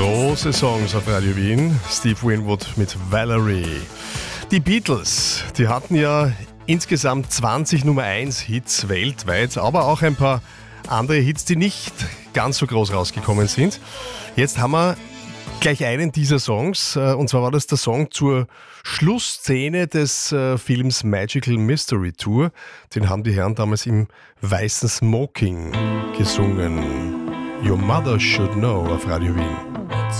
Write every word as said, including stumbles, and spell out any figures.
Große Songs auf Radio Wien. Steve Winwood mit Valerie. Die Beatles, die hatten ja insgesamt zwanzig Nummer eins Hits weltweit, aber auch ein paar andere Hits, die nicht ganz so groß rausgekommen sind. Jetzt haben wir gleich einen dieser Songs, und zwar war das der Song zur Schlussszene des Films Magical Mystery Tour. Den haben die Herren damals im weißen Smoking gesungen. Your Mother Should Know auf Radio Wien.